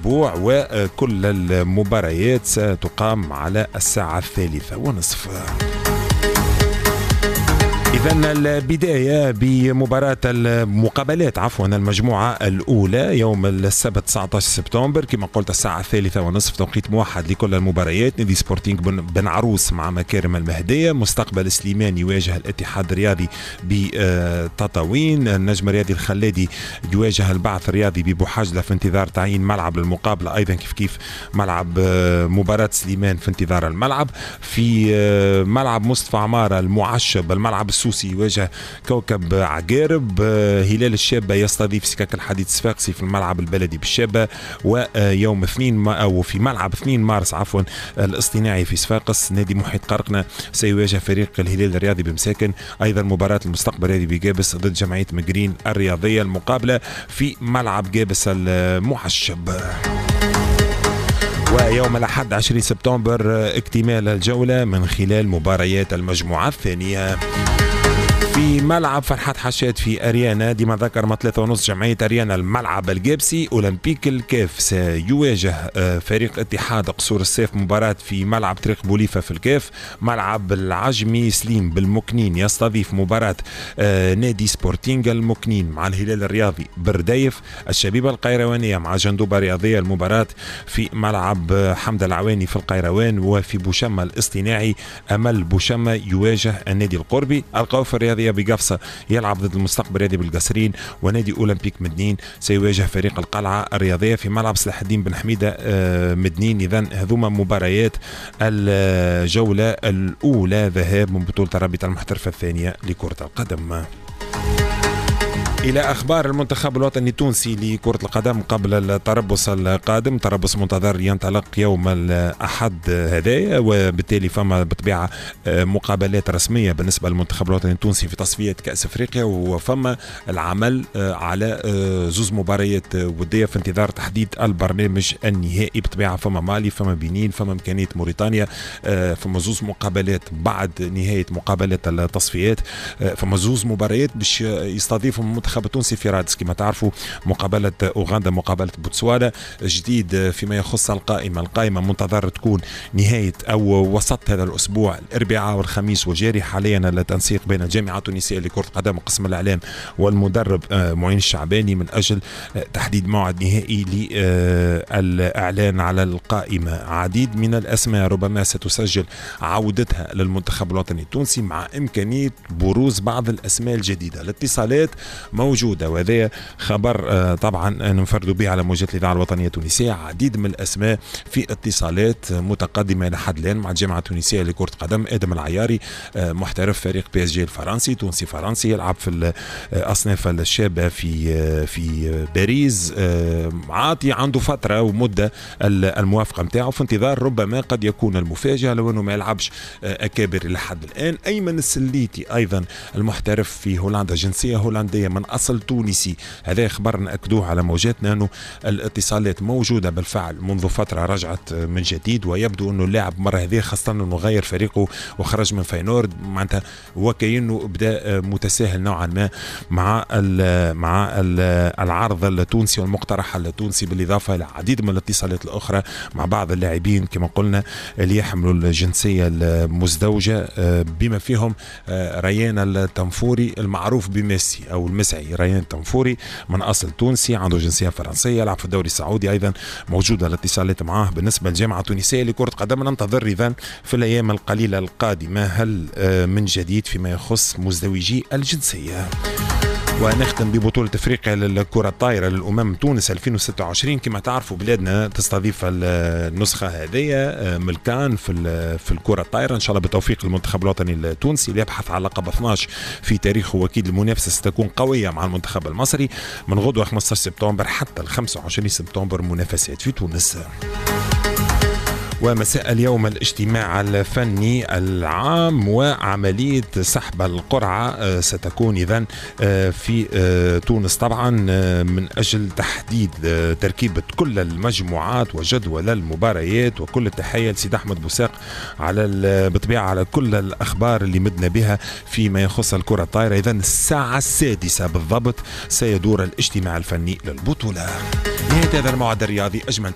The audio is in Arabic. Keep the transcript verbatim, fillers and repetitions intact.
الأسبوع، وكل المباريات ستقام على الساعة الثالثة ونصف. إذن البداية بمباراة المقابلات عفوا المجموعة الأولى يوم السبت تسعة عشر سبتمبر كما قلت الساعة الثالثة ونصف، توقيت موحد لكل المباريات. نادي سبورتينغ بن عروس مع مكارم المهدية، مستقبل سليمان يواجه الاتحاد الرياضي بتطاوين، النجم الرياضي الخلادي يواجه البعث الرياضي ببوحجلة في انتظار تعيين ملعب للمقابلة، أيضا كيف كيف ملعب مباراة سليمان في انتظار الملعب. في ملعب مصطفى عمارة المعشب الملعب السوسي يواجه كوكب عقارب، هلال الشابة يستضيف سكك الحديد الصفاقسي في الملعب البلدي بالشابة، ويوم اثنين أو في ملعب اثنين مارس عفوا الاصطناعي في صفاقس نادي محيط قرقنة سيواجه فريق الهلال الرياضي بمساكن. أيضا مباراة المستقبل الرياضي بجابس ضد جمعية مجرين الرياضية، المقابلة في ملعب جابس المعشب. ويوم الأحد عشرين سبتمبر اكتمال الجولة من خلال مباريات المجموعة الثانية في ملعب فرحات حشاد في أريانا، ديما ذكر ما ثلاثة ونص جمعية أريانا الملعب الجابسي. أولمبيك الكاف سيواجه فريق اتحاد قصور السيف، مباراة في ملعب طريق بوليفة في الكاف. ملعب العجمي سليم بالمكنين يستضيف مباراة نادي سبورتينغ المكنين مع الهلال الرياضي بردايف. الشبيبة القيروانية مع جندوبة رياضية، المباراة في ملعب حمد العواني في القيروان. وفي بوشمة الاصطناعي أمل بوشمة يواجه النادي القربي. القوافل الرياضية بقفصة يلعب ضد المستقبل الرياضي بالقصرين، ونادي أولمبيك مدنين سيواجه فريق القلعة الرياضية في ملعب صلاح الدين بن حميدة مدنين. إذن هذوما مباريات الجولة الأولى ذهاب من بطولة الرابطة المحترفة الثانية لكرة القدم. إلى أخبار المنتخب الوطني التونسي لكرة القدم قبل التربص القادم. تربص منتظر ينطلق يوم الأحد هذايا، وبالتالي فما بطبيعة مقابلات رسمية بالنسبة للمنتخب الوطني التونسي في تصفية كأس أفريقيا، وفما العمل على زوز مباريات ودية في انتظار تحديد البرنامج النهائي. بطبيعة فما مالي، فما بنين، فما إمكانية موريتانيا، فما زوز مقابلات بعد نهاية مقابلات التصفيات، فما زوز مباريات باش يستضيفهم المنتخب التونسي في رادس كما تعرفوا، مقابلة أوغندا مقابلة بوتسوانا. جديد فيما يخص القائمة، القائمة منتظر تكون نهاية أو وسط هذا الأسبوع الأربعاء والخميس وجاري حاليا التنسيق بين الجامعة التونسية لكرة القدم قسم الإعلام والمدرب معين الشعباني من أجل تحديد موعد نهائي للإعلان على القائمة. عديد من الأسماء ربما ستسجل عودتها للمنتخب الوطني التونسي مع إمكانية بروز بعض الأسماء الجديدة. الاتصالات موجودة، وهذا خبر طبعا ننفرد به على موجات الإذاعة الوطنية التونسية. عديد من الأسماء في اتصالات متقدمة إلى حد الآن مع الجامعة التونسية لكرة القدم. آدم العياري محترف فريق بي اس جي الفرنسي، تونسي فرنسي، يلعب في الأصناف الشابة في في باريس، عاطي عنده فترة ومدة الموافقة متاعه، في انتظار ربما قد يكون المفاجأة لو أنه ما يلعبش أكابر إلى حد الآن. أيمن السليتي أيضا المحترف في هولندا، جنسية هولندية من أصل تونسي، هذا خبر نأكدوه على موجاتنا أنه الاتصالات موجودة بالفعل منذ فترة، رجعت من جديد، ويبدو أنه اللاعب مرة هذه خاصة أنه غير فريقه وخرج من فاينورد، معناتها وكأنه بدأ متساهل نوعا ما مع ال مع ال العرض التونسي والمقترح التونسي، بالإضافة إلى عديد من الاتصالات الأخرى مع بعض اللاعبين كما قلنا اللي يحملوا الجنسية المزدوجة، بما فيهم ريان التنفوري المعروف بميسي أو المسعي. ريان التنفوري من أصل تونسي، عنده جنسية فرنسية، يلعب في الدوري السعودي، أيضا موجودة الاتصالات معه بالنسبة للجامعة التونسية لكرة قدم. ننتظر إذن في الأيام القليلة القادمة هل من جديد فيما يخص مزدوجي الجنسية. ونختم ببطولة افريقيا للكرة الطايرة للأمم تونس ألفين وستة وعشرين. كما تعرفوا بلادنا تستضيف النسخة هذه ملكان في في الكرة الطايرة، إن شاء الله بتوفيق المنتخب الوطني التونسي اللي يبحث على لقب اثني عشر في تاريخه، وأكيد المنافسة ستكون قوية مع المنتخب المصري من غدوة خمسة عشر سبتمبر حتى ال خمسة وعشرين سبتمبر منافسات في تونس. ومساء اليوم الاجتماع الفني العام وعملية سحب القرعة ستكون إذن في تونس طبعا من أجل تحديد تركيبة كل المجموعات وجدول المباريات. وكل التحية لسيد أحمد بوساق على بطبيعة على كل الأخبار اللي مدنا بها فيما يخص الكرة الطايرة. إذن الساعة السادسة بالضبط سيدور الاجتماع الفني للبطولة. نهاية هذا الموعد الرياضي، أجمل